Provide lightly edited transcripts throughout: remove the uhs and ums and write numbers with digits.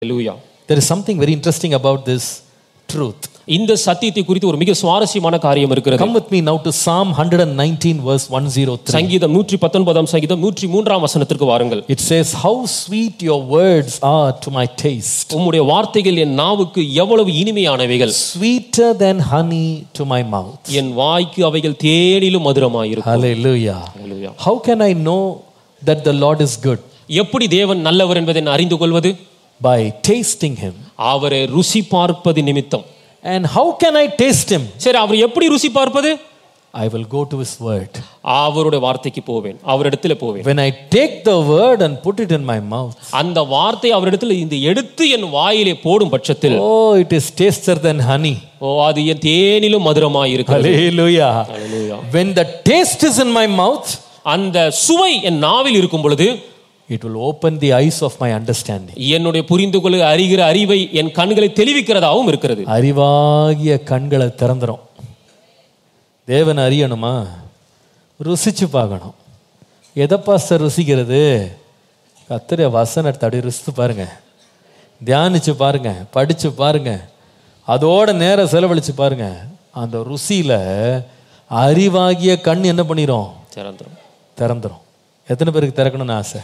Hallelujah. There is something very interesting about this truth. இந்த சத்தியத்தை குறித்து ஒரு மிக சுவாரஸ்யமான காரியம் இருக்கிறது. Come with me now to Psalm 119 verse 103. சங்கீதம் 119 சங்கீதம் 103 வசனத்திற்கு வாருங்கள். It says, how sweet your words are to my taste. உம்முடைய வார்த்தைகள் என் நாவுக்கு எவ்வளவு இனிமையானவைகள். Sweeter than honey to my mouth. என் வாய்க்கு அவைகள் தேனிலும் மதுரமாயிருக்கும். Hallelujah. Hallelujah. How can I know that the Lord is good? எப்படி தேவன் நல்லவர் என்பதை நான் அறிந்து கொள்வது? By tasting him. அவரை ருசி பார்ப்பது நிமித்தம். And how can I taste him? சரி, அவர் எப்படி ருசி பார்ப்பது? I will go to his word. அவருடைய வார்த்தைக்கு போவேன், அவரிடத்தில் போவேன். When I take the word and put it in my mouth, அந்த வார்த்தை அவரிடத்தில் இந்த எடுத்து என் வாயிலே போடும் பட்சத்தில், oh, it is tastier than honey. அது என் தேனிலும் மதுரமாய் இருக்கிறது. Hallelujah. Hallelujah. When the taste is in my mouth, அந்த சுவை என் நாவில் இருக்கும் பொழுது, it will open the eyes of my understanding. என்னுடைய புரிந்து கொள்ள அறிகிற அறிவை என் கண்களை தெளிவிக்கிறதாவும் இருக்கிறது. அறிவாகிய கண்களை திறந்துரும். தேவனை அறியணுமா? ருசிச்சு பார்க்கணும். எதை பாஸ்டர் ருசிக்கிறது? கர்த்தருடைய வசனத்தை அப்படியே ருசித்து பாருங்க, தியானிச்சு பாருங்க, படிச்சு பாருங்க, அதோட நேரம் செலவழிச்சு பாருங்க. அந்த ருசியில அறிவாகிய கண் என்ன பண்ணிரும்? திறந்துரும். எத்தனை பேருக்கு திறக்கணும்னு ஆசை?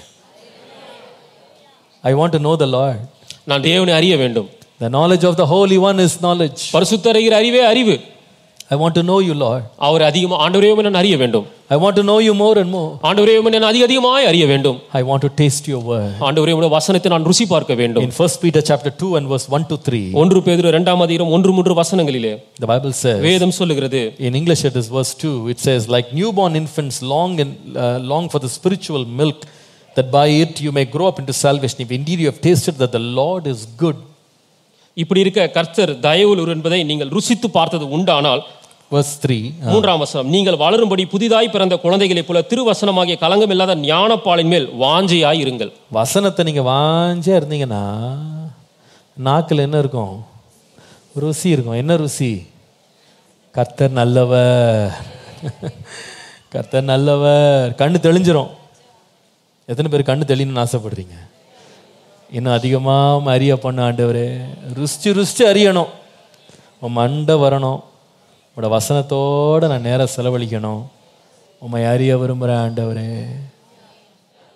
I want to know the Lord. நான் தேவனை அறிய வேண்டும். The knowledge of the Holy One is knowledge. பரிசுத்தர் அறிவே அறிவு. I want to know you, Lord. அவர் அதிகமாக ஆண்டவரே நான் அறிய வேண்டும். I want to know you more and more. ஆண்டவரே நான் அதிகமாய் அறிய வேண்டும். I want to taste your word. ஆண்டவரே உம்முடைய வசனத்தை நான் ருசி பார்க்க வேண்டும். In 1 Peter chapter 2 and verse 1 to 3. 1 பேதுரு 2ஆம் அதிகாரம் 1-3 வசனங்களிலே The Bible says, வேதம் சொல்லுகிறது. in English it is verse 2, it says, like newborn infants long for the spiritual milk, that by it you may grow up into salvation, if indeed you have tasted that the Lord is good. இப்படி இருக்க கர்த்தர் தயவுள்ளவர் என்பதை நீங்கள் ருசித்து பார்த்தது உண்டானால், verse 3, 3ஆம் வசனம், நீங்கள் வளரும்படி புதிதாய் பிறந்த குழந்தைகளைப் போல திருவசனமாகிய களங்கம் இல்லாத ஞானப்பாலின் மேல் வாஞ்சையாய் இருங்கள். வசனத்தை நீங்க வாஞ்சையா இருந்தீங்கன்னா நாக்கில் என்ன இருக்கும்? ருசி இருக்கும். என்ன ருசி? கர்த்தர் நல்லவர், கர்த்தர் நல்லவர். கண்ணு தெளிஞ்சிரும். எத்தனை பேர் கண்ணு தெளியணும்னு ஆசைப்படுறீங்க? இன்னும் அதிகமாக அறிய பண்ண ஆண்டவரே, ருசிச்சு ருசிச்சு அறியணும். உன் மண்டை வரணும். உங்களோட வசனத்தோடு நான் நேரம் செலவழிக்கணும். உம்மை அறிய விரும்புகிறேன் ஆண்டவரே.